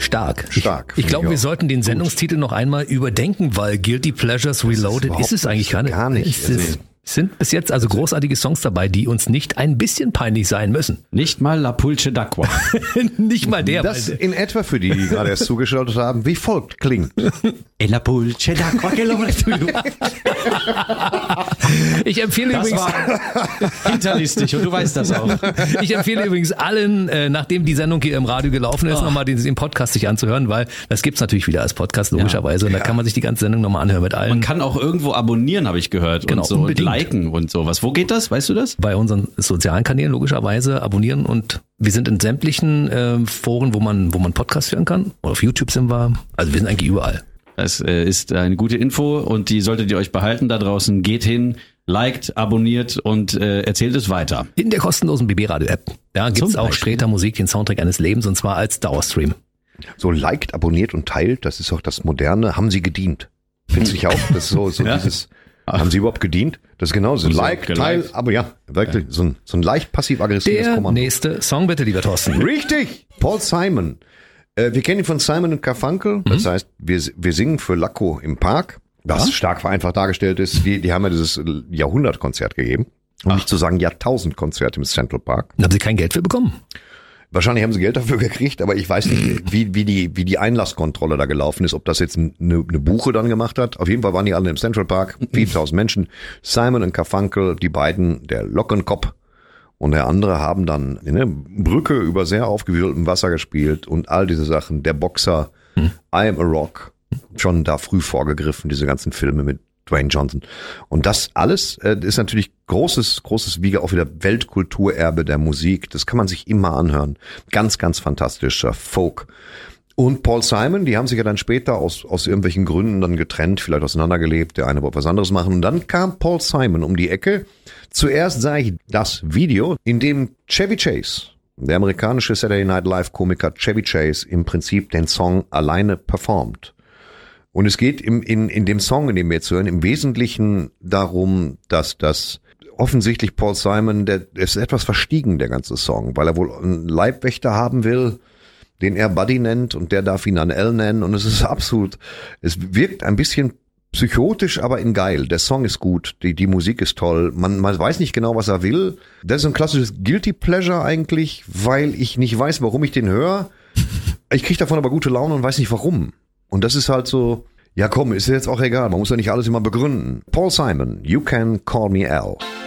Stark. Stark. Ich glaube, wir sollten den Sendungstitel noch einmal überdenken, weil Guilty Pleasures Reloaded ist es eigentlich gar nicht. Es sind bis jetzt also großartige Songs dabei, die uns nicht ein bisschen peinlich sein müssen. Nicht mal La Pulce d'Acqua. Nicht mal der. Das in etwa für die gerade erst zugeschaltet haben, wie folgt klingt. E la Pulce d'Acqua che lo tu. Ich empfehle Das übrigens, war hinterlistig und du weißt das auch. ich empfehle übrigens allen, nachdem die Sendung hier im Radio gelaufen ist, nochmal den Podcast sich anzuhören, weil das gibt's natürlich wieder als Podcast, logischerweise. Und da kann man sich die ganze Sendung nochmal anhören mit allen. Man kann auch irgendwo abonnieren, habe ich gehört. Genau, und so unbedingt. Und liken und sowas. Wo geht das? Weißt du das? Bei unseren sozialen Kanälen logischerweise abonnieren und wir sind in sämtlichen Foren, wo man Podcasts hören kann. Auf YouTube sind wir. Also wir sind eigentlich überall. Das ist eine gute Info und die solltet ihr euch behalten da draußen. Geht hin, liked, abonniert und erzählt es weiter. In der kostenlosen BB-Radio-App. Da gibt's Zum auch Beispiel. später Musik, den Soundtrack eines Lebens, und zwar als Dauerstream. So liked, abonniert und teilt, das ist auch das Moderne. Haben Sie gedient? Findest du nicht auch? Das ist so Ja. dieses, haben Sie überhaupt gedient? Das ist genauso. Und so Like, geliked. teil, aber ja, wirklich so ein leicht passiv-aggressives Der Kommando. nächste Song bitte, lieber Thorsten. Richtig! Paul Simon. Wir kennen ihn von Simon & Garfunkel. Das heißt, wir singen für Lacko im Park, was stark vereinfacht dargestellt ist. Die haben ja dieses Jahrhundertkonzert gegeben. Um nicht zu sagen Jahrtausendkonzert im Central Park. Haben Sie kein Geld für bekommen? Wahrscheinlich haben sie Geld dafür gekriegt, aber ich weiß nicht, wie die Einlasskontrolle da gelaufen ist, ob das jetzt eine Buche dann gemacht hat. Auf jeden Fall waren die alle im Central Park, 4000 Menschen. Simon und Garfunkel, die beiden, der Lockenkopf und der andere, haben dann eine Brücke über sehr aufgewühltem Wasser gespielt und all diese Sachen. Der Boxer, I Am a Rock, schon da früh vorgegriffen, diese ganzen Filme mit Dwayne Johnson. Und das alles ist natürlich großes wie auch wieder Weltkulturerbe der Musik. Das kann man sich immer anhören. Ganz, ganz fantastischer Folk. Und Paul Simon, die haben sich ja dann später aus irgendwelchen Gründen dann getrennt, vielleicht auseinandergelebt. Der eine wollte was anderes machen. Und dann kam Paul Simon um die Ecke. Zuerst sah ich das Video, in dem Chevy Chase, der amerikanische Saturday Night Live Komiker Chevy Chase, im Prinzip den Song alleine performt. Und es geht in dem Song, in dem wir jetzt hören, im Wesentlichen darum, dass das offensichtlich Paul Simon, der ist etwas verstiegen, der ganze Song, weil er wohl einen Leibwächter haben will, den er Buddy nennt, und der darf ihn dann L nennen, und es ist absolut, es wirkt ein bisschen psychotisch, aber in geil. Der Song ist gut, die Musik ist toll, man weiß nicht genau, was er will. Das ist ein klassisches Guilty Pleasure eigentlich, weil ich nicht weiß, warum ich den höre. Ich kriege davon aber gute Laune und weiß nicht warum. Und das ist halt so, ja komm, ist jetzt auch egal, man muss ja nicht alles immer begründen. Paul Simon, You Can Call Me Al.